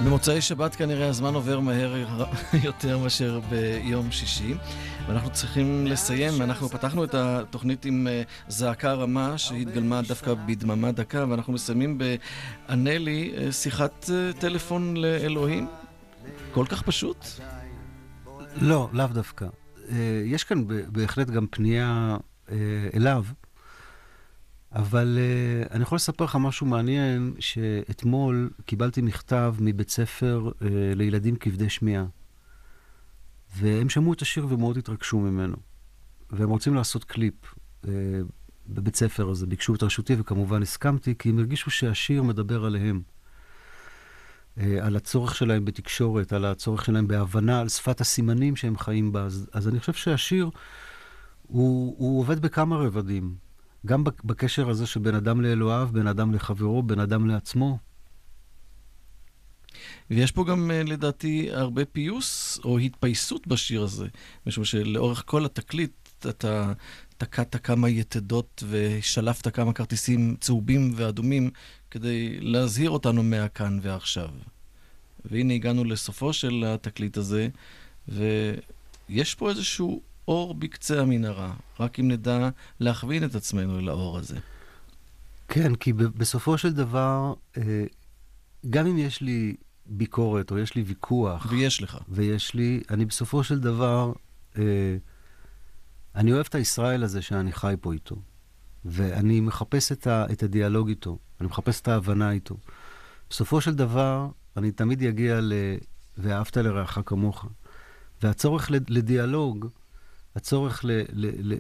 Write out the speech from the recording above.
במוצאי שבת כנראה הזמן עובר מהר יותר מאשר ביום שישי, ואנחנו צריכים לסיים. אנחנו פתחנו את התוכנית עם זעקה רמה שהתגלמה דווקא בדממה דקה, ואנחנו מסיימים בענה לי שיחת טלפון לאלוהים. כל כך פשוט? לא, לאו דווקא. יש כאן בהחלט גם פנייה אליו, אבל אני יכול לספר לך משהו מעניין, שאתמול קיבלתי מכתב מבית ספר לילדים כבדי שמיעה, והם שמעו את השיר ומאוד התרגשו ממנו, והם רוצים לעשות קליפ בבית ספר הזה, ביקשו את רשותי וכמובן הסכמתי, כי הם הרגישו שהשיר מדבר עליהם, על הצורך שלהם בתקשורת, על הצורך שלהם בהבנה, על שפת הסימנים שהם חיים בה. אז אני חושב שהשיר הוא עובד בכמה רבדים, גם בקשר הזה שבין אדם לאלוהיו, בין אדם לחברו, בין אדם לעצמו. ויש פה גם לדעתי הרבה פיוס או התפייסות בשיר הזה, משום שלאורך כל התקליט אתה תקעת כמה יתדות ושלפת כמה כרטיסים צהובים ואדומים כדי להזהיר אותנו מהכאן ועכשיו. והנה הגענו לסופו של התקליט הזה, ויש פה איזשהו אור בקצה המנהרה, רק אם נדע להכווין את עצמנו אל האור הזה. כן, כי בסופו של דבר, גם אם יש לי ביקורת או יש לי ויכוח, ויש לך. ויש לי, אני בסופו של דבר, אני אוהב את הישראל הזה שאני חי פה איתו, ואני מחפש את הדיאלוג איתו, אני מחפש את ההבנה איתו. בסופו של דבר, אני תמיד יגיע ואהבת לרעך כמוך. והצורך לדיאלוג, הצורך